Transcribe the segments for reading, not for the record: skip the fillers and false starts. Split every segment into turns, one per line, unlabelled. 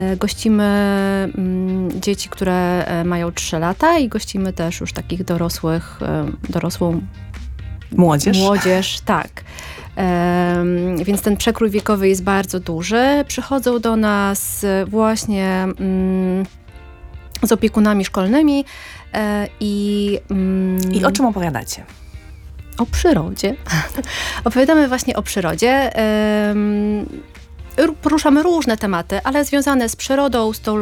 Gościmy dzieci, które mają 3 lata i gościmy też już takich dorosłą młodzież, tak. Więc ten przekrój wiekowy jest bardzo duży. Przychodzą do nas właśnie z opiekunami szkolnymi i
o czym opowiadacie?
O przyrodzie. Opowiadamy właśnie o przyrodzie. Poruszamy różne tematy, ale związane z przyrodą, z tą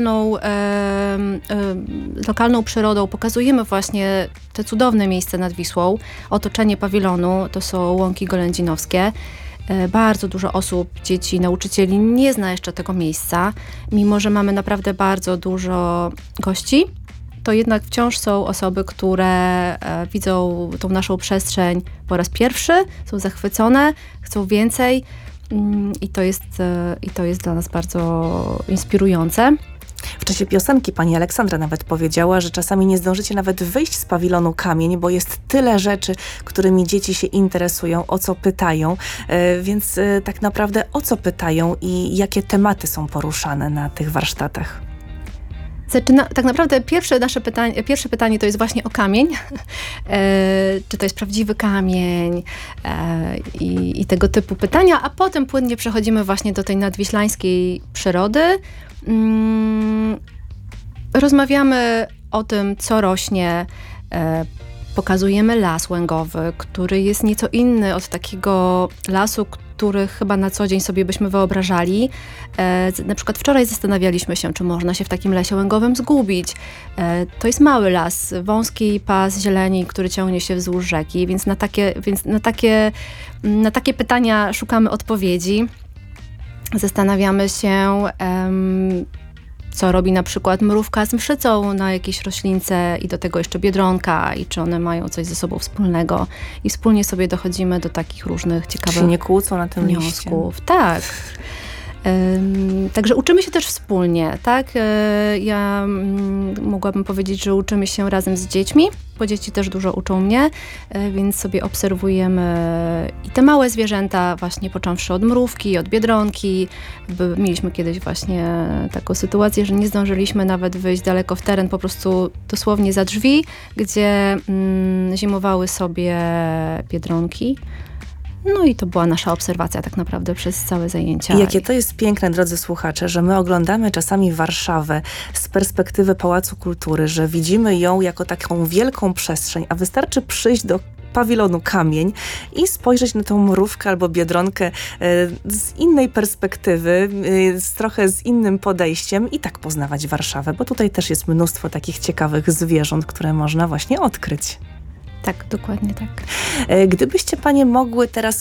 lokalną przyrodą. Pokazujemy właśnie te cudowne miejsca nad Wisłą. Otoczenie pawilonu to są łąki golędzinowskie. Bardzo dużo osób, dzieci, nauczycieli nie zna jeszcze tego miejsca. Mimo że mamy naprawdę bardzo dużo gości, to jednak wciąż są osoby, które widzą tą naszą przestrzeń po raz pierwszy, są zachwycone, chcą więcej. I to jest dla nas bardzo inspirujące.
W czasie piosenki pani Aleksandra nawet powiedziała, że czasami nie zdążycie nawet wyjść z pawilonu Kamień, bo jest tyle rzeczy, którymi dzieci się interesują, o co pytają. Więc tak naprawdę o co pytają i jakie tematy są poruszane na tych warsztatach?
Tak naprawdę pierwsze pytanie to jest właśnie o kamień. Czy to jest prawdziwy kamień i tego typu pytania, a potem płynnie przechodzimy właśnie do tej nadwiślańskiej przyrody. Rozmawiamy o tym, co rośnie. Pokazujemy las łęgowy, który jest nieco inny od takiego lasu, który chyba na co dzień sobie byśmy wyobrażali. Na przykład wczoraj zastanawialiśmy się, czy można się w takim lesie łęgowym zgubić. To jest mały las, wąski pas zieleni, który ciągnie się wzdłuż rzeki, więc na takie pytania szukamy odpowiedzi. Zastanawiamy się, co robi na przykład mrówka z mszycą na jakiejś roślince i do tego jeszcze biedronka i czy one mają coś ze sobą wspólnego i wspólnie sobie dochodzimy do takich różnych ciekawych
się nie kłócą na tym
wniosków. Liście. Tak. Także uczymy się też wspólnie, tak? Ja mogłabym powiedzieć, że uczymy się razem z dziećmi, bo dzieci też dużo uczą mnie, więc sobie obserwujemy i te małe zwierzęta, właśnie począwszy od mrówki, od biedronki. Mieliśmy kiedyś właśnie taką sytuację, że nie zdążyliśmy nawet wyjść daleko w teren, po prostu dosłownie za drzwi, gdzie zimowały sobie biedronki. No i to była nasza obserwacja tak naprawdę przez całe zajęcia.
I jakie to jest piękne, drodzy słuchacze, że my oglądamy czasami Warszawę z perspektywy Pałacu Kultury, że widzimy ją jako taką wielką przestrzeń, a wystarczy przyjść do pawilonu Kamień i spojrzeć na tą mrówkę albo biedronkę z innej perspektywy, trochę z innym podejściem i tak poznawać Warszawę, bo tutaj też jest mnóstwo takich ciekawych zwierząt, które można właśnie odkryć.
Tak, dokładnie tak.
Gdybyście panie mogły teraz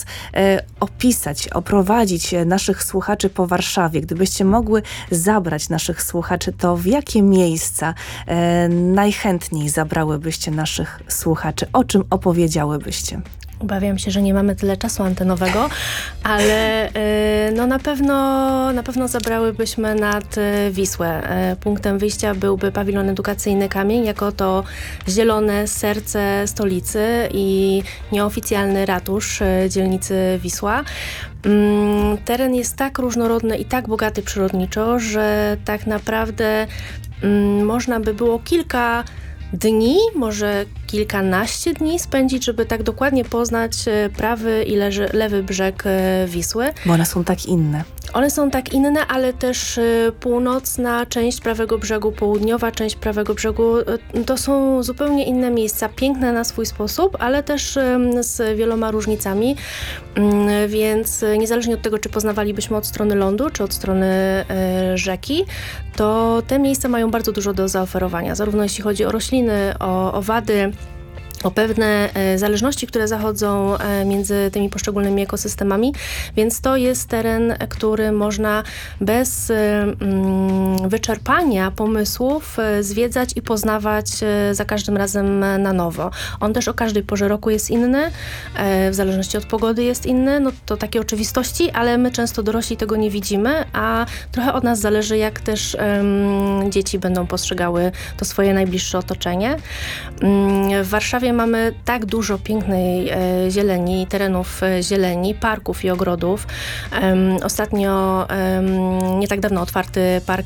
oprowadzić naszych słuchaczy po Warszawie, gdybyście mogły zabrać naszych słuchaczy, to w jakie miejsca najchętniej zabrałybyście naszych słuchaczy? O czym opowiedziałybyście?
Obawiam się, że nie mamy tyle czasu antenowego, ale no na pewno zabrałybyśmy nad Wisłę. Punktem wyjścia byłby pawilon edukacyjny Kamień, jako to zielone serce stolicy i nieoficjalny ratusz dzielnicy Wisła. Teren jest tak różnorodny i tak bogaty przyrodniczo, że tak naprawdę można by było kilka dni, może kilkanaście dni spędzić, żeby tak dokładnie poznać prawy i lewy brzeg Wisły.
Bo one są tak inne.
One są tak inne, ale też północna część prawego brzegu, południowa część prawego brzegu to są zupełnie inne miejsca, piękne na swój sposób, ale też z wieloma różnicami, więc niezależnie od tego, czy poznawalibyśmy od strony lądu, czy od strony rzeki, to te miejsca mają bardzo dużo do zaoferowania, zarówno jeśli chodzi o rośliny, o owady, o pewne zależności, które zachodzą między tymi poszczególnymi ekosystemami, więc to jest teren, który można bez wyczerpania pomysłów zwiedzać i poznawać za każdym razem na nowo. On też o każdej porze roku jest inny, w zależności od pogody jest inny, no to takie oczywistości, ale my często dorośli tego nie widzimy, a trochę od nas zależy, jak też dzieci będą postrzegały to swoje najbliższe otoczenie. W Warszawie mamy tak dużo pięknej zieleni, terenów zieleni, parków i ogrodów. Ostatnio, nie tak dawno otwarty park